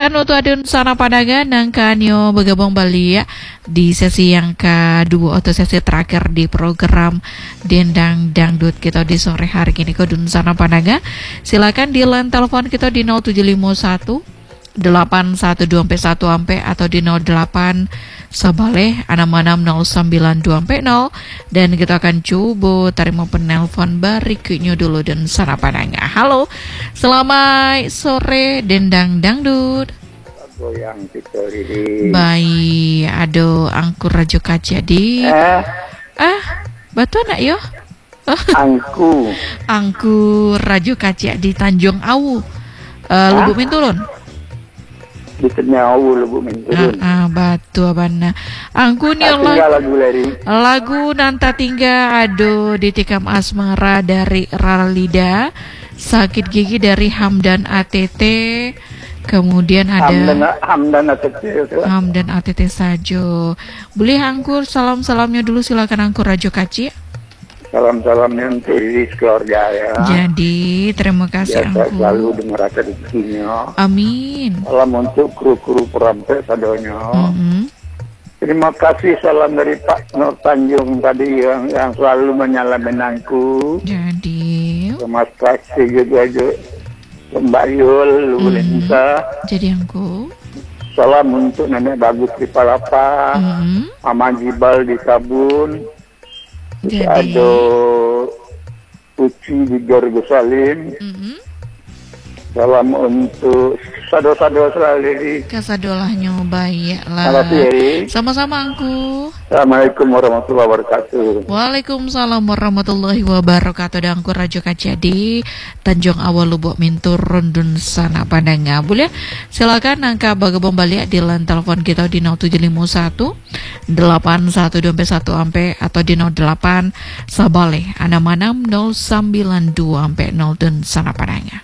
silakan untuk adun sana pandangan nang kanyo bergabung balik ya di sesi yang kedua atau sesi terakhir di program Dendang Dangdut kita di sore hari ini ke dun sana pandangan. Silakan di line telepon kita di 0751 812 ampe atau di 08 Sabaleh 660920 dan kita akan coba terima penelpon berikutnya dulu dan sarapannya. Halo, selamat sore Dendang Dangdut. Goyang kita ini. Baik, aduh angkur rajo kaca di. Batu nak yo? Angkur rajo kaca di Tanjung Awu. Lubuk Mintulun. Di Senyawu Lubuk Mintulun. Batu abana. Angku ni lagu nanta tinggal ado ditikam asmara dari Raralida, sakit gigi dari Hamdan ATT, kemudian ada Hamdan ATT sajo. Boleh angkur salam-salamnya dulu, silakan angkur Rajo Kaci. Salam-salamnya untuk diri keluarga ya. Jadi terima kasih Angku. Selalu dengar akan rezekinya. Amin. Salam untuk kru-kru perampek sadonya. Terima kasih salam dari Pak Nur Tanjung tadi yang selalu menyalamin aku. Jadi. Terima kasih juga Mbak Yul, Lubulensa. Jadi Angku. Salam untuk Nenek Bagus di Palapa, Mama Jibal di Sabun. Ada Uci di Jerusalem. Salam untuk sado-sado selalu. Kasadolahnya baik lah. Sama-sama Angku. Assalamualaikum warahmatullahi wabarakatuh. Waalaikumsalam warahmatullahi wabarakatuh. Dan Angku Rajo Kaca di Tanjung Awal Lubuk Mintur Rundun sana Padanga. Boleh silakan angka bagabong balik di line telepon kita di 0751 812 ampe atau di 08 Sabaleh 66 092 ampe 0 dan sana Padanga.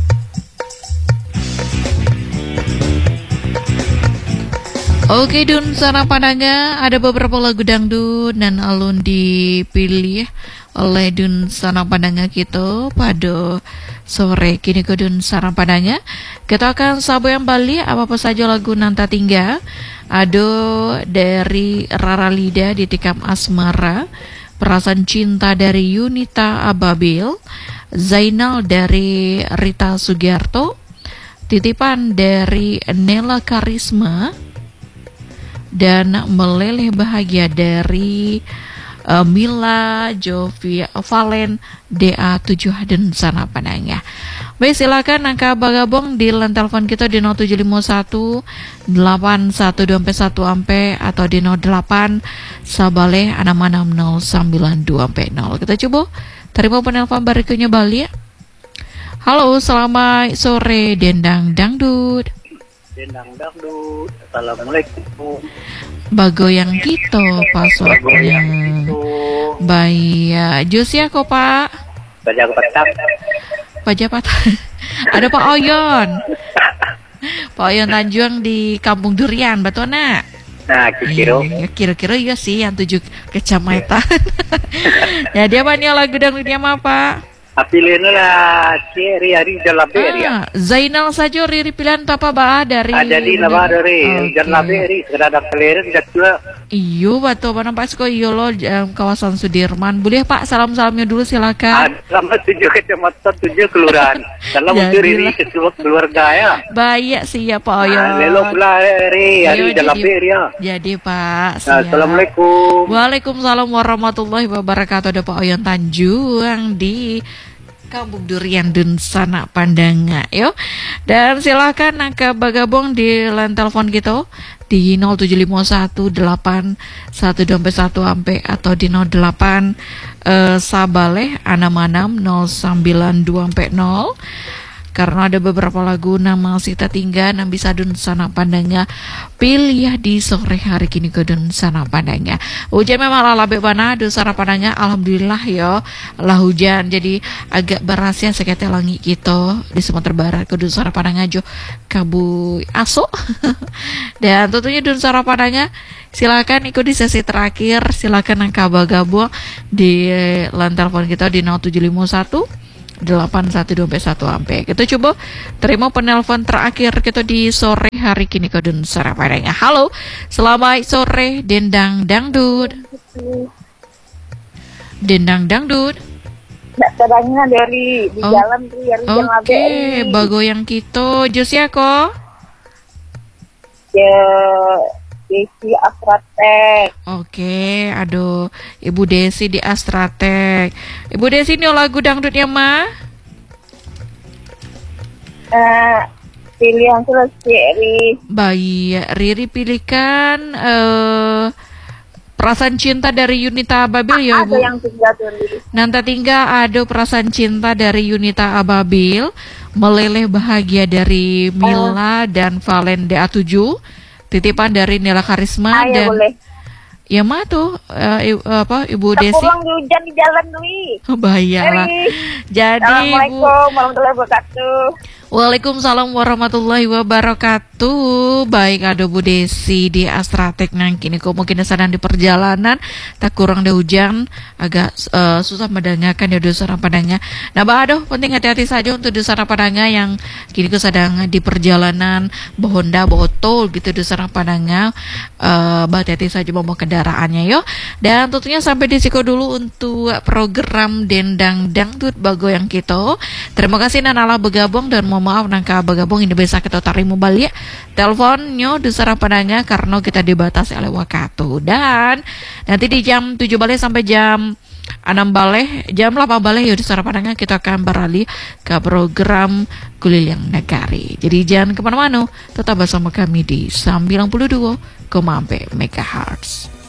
Oke Dun sana pandangan, ada beberapa lagu dangdut dan alun dipilih oleh Dun sana pandangan kita pada sore kini ke Dun sana pandangan. Kita akan sabu yang balik apa saja lagu nanta tinggal. Ada dari Raralida di Tikam Asmara, Perasaan Cinta dari Yunita Ababil, Zainal dari Rita Sugiarto, Titipan dari Nela Karisma, dan Meleleh Bahagia dari Mila Jovi Valen DA7 dan sana panangnya. Baik, silakan angka bagabong di line telepon kita di 0751 812 ampe atau di 08 Sabaleh 660920 ampe 0. Kita coba terima penelpon berikutnya balik. Halo, selamat sore Dendang Dangdut. Dendang Dangdut. Assalamualaikum. Bagoyang gitu pasoknya. Baik ya. Jus ya kok Pak. Pajak ada Pak Oyon. Pak Oyon Tanjung di Kampung Durian, Batona. Nah, kira-kira iya sih yang 7 kecamatan. Ya dia apa nih lagu dangdutnya apa Pak? Pilih lah Riri Jalaberia. Zainal saja Riri pilihan apa bah dari di nama dari Jalaberi sekedar kelirin tidak juga. Iyo batu apa nampak sekolah iyo lo kawasan Sudirman. Boleh Pak salam-salamnya dulu silakan. Selamat 7 kecamatan 7 kelurahan. Salam untuk Riri keluarga ya. Baik siap Pak Oyo. Lelo pula Riri Jalaberia. Jadi Pak siap. Assalamualaikum. Waalaikumsalam warahmatullahi wabarakatuh. Ada Pak Oyon Tanjung di Kampung Durian dan sana Pandanga yo. Dan silakan angka bagabong di line telepon kita di 0751 812 ampe atau di 08 Sabaleh 66 092 ampe 0. Karena ada beberapa lagu nama Sita Tinggal dan bisa dun sana pandangnya pilih ya di sore hari kini ke dun sana pandangnya. Hujan memang lalabe bana dun sana pandangnya alhamdulillah ya lah hujan jadi agak berasnya sekitar langit kita di Sumatera Barat ke dun sana pandangnya jo kabu aso. Dan tentunya dun sana pandangnya silakan ikut di sesi terakhir, silakan angka gabung di line telepon kita di 0751 812 ampe. Kita coba terima penelpon terakhir kita di sore hari kini ke Dun Sarapadanya. Halo, selamat sore Dendang Dangdut. Dendang Dangdut. Nggak terangnya dari di jalan tuh yang Oke, bagoyang kita Josia kok. Ya, Desi Astratek. Oke, aduh, Ibu Desi di Astratek. Ibu Desi ini lagu dangdutnya mah? Pilihan selesai. Baik, Riri pilihkan Perasaan Cinta dari Yunita Ababil ya Bu. Ada yang tinggal tulis. Nanti tinggal ada Perasaan Cinta dari Yunita Ababil, Meleleh Bahagia dari Mila dan Valen DA7, titipan dari Nela Karisma dan boleh. ya mah tuh Ibu Desi. Pulang di hujan di jalan dulu. Bahayalah. Jadi Assalamualaikum warahmatullahi wabarakatuh. Waalaikumsalam warahmatullahi wabarakatuh. Baik, ada Bu Desi di Astratek kini mungkin sedang di perjalanan, tak kurang ada hujan, agak susah mendengarkan ya dosa padanya. Nah, aduh, penting hati-hati saja untuk dosa padanya yang kini sedang di perjalanan, Honda, tol gitu dosa padanya. Hati-hati saja bawa kendaraannya yo. Dan tentunya sampai di situ dulu untuk program Dendang Dangdut Bagoyang kita. Terima kasih Nanalah bergabung dan maaf nangka bergabung ini bisa kita tarik balik teleponnya disarang padanya karena kita dibatasi oleh waktu. Dan nanti di jam 7 balik sampai jam 6 balik, jam 8 balik ya disarang padanya kita akan beralih ke program Keliling Negari. Jadi jangan kemana-mana, tetap bersama kami di 92,4 MHz.